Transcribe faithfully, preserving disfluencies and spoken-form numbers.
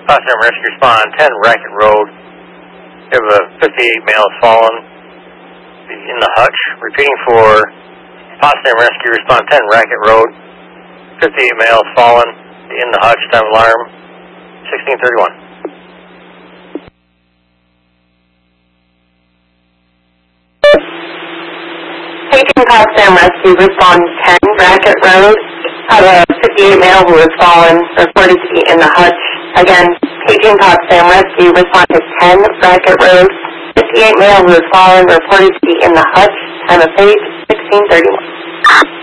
Potsdam Rescue Respond ten Racket Road. We have a fifty-eight males fallen in the hutch. Repeating for Potsdam Rescue Respond ten Racket Road. fifty-eight males fallen in the hutch. Time alarm sixteen thirty-one. Taking Potsdam Rescue Respond ten Racket Road. Have a fifty-eight male who has fallen, reported to be in the hutch. Again, taking Potsdam Rescue Respond to ten Racket Road. fifty-eight male who has fallen, reported to be in the hutch. Time of fate sixteen thirty-one.